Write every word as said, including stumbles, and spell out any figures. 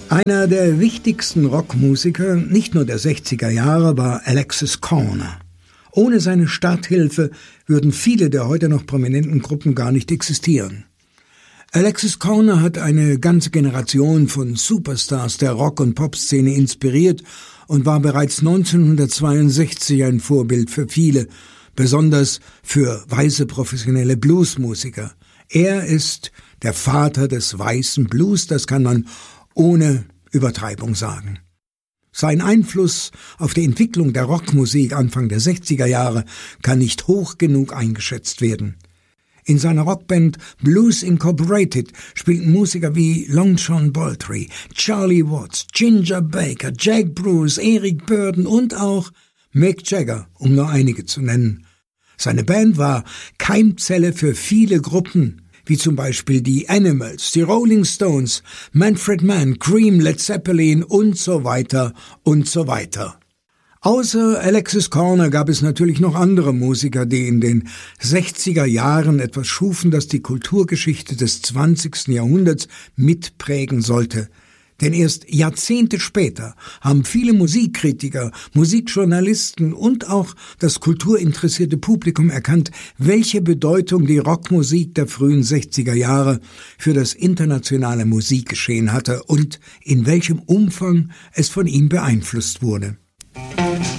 Einer der wichtigsten Rockmusiker, nicht nur der sechziger Jahre, war Alexis Korner. Ohne seine Starthilfe würden viele der heute noch prominenten Gruppen gar nicht existieren. Alexis Korner hat eine ganze Generation von Superstars der Rock- und Popszene inspiriert und war bereits neunzehnhundertzweiundsechzig ein Vorbild für viele, besonders für weiße professionelle Bluesmusiker. Er ist der Vater des weißen Blues, das kann man ohne Übertreibung sagen. Sein Einfluss auf die Entwicklung der Rockmusik Anfang der sechziger Jahre kann nicht hoch genug eingeschätzt werden. In seiner Rockband Blues Incorporated spielten Musiker wie Long John Baldry, Charlie Watts, Ginger Baker, Jack Bruce, Eric Burdon und auch Mick Jagger, um nur einige zu nennen. Seine Band war Keimzelle für viele Gruppen, wie zum Beispiel die Animals, die Rolling Stones, Manfred Mann, Cream, Led Zeppelin und so weiter und so weiter. Außer Alexis Korner gab es natürlich noch andere Musiker, die in den sechziger Jahren etwas schufen, das die Kulturgeschichte des zwanzigsten Jahrhunderts mitprägen sollte. Denn erst Jahrzehnte später haben viele Musikkritiker, Musikjournalisten und auch das kulturinteressierte Publikum erkannt, welche Bedeutung die Rockmusik der frühen sechziger Jahre für das internationale Musikgeschehen hatte und in welchem Umfang es von ihm beeinflusst wurde.